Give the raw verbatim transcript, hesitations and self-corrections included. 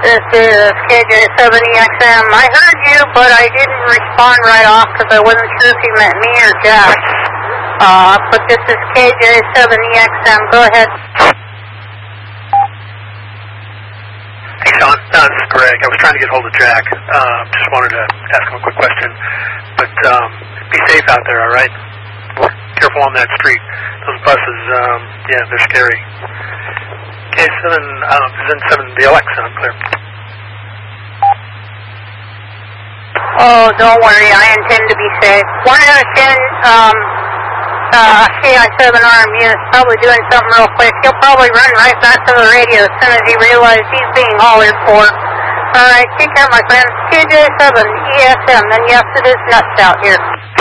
This is K J seven E X M. I heard you, but I didn't respond right off because I wasn't sure if you meant me or Jack. Uh, but this is K J seven E X M. Go ahead. Hey, Sean. No, this is Greg. I was trying to get hold of Jack. Uh, just wanted to ask him a quick question. But um, be safe out there, all right? Careful on that street. Those buses, um, yeah, they're scary. K seven, um, Zen seven, the L X, I'm clear. Oh, don't worry. I intend to be safe. one out of ten, um, uh, K I seven R M unit's probably doing something real quick. He'll probably run right back to the radio as soon as he realizes he's being hollered for. All right, take care, my friend. K J seven E X M, and yes, it is nuts out here.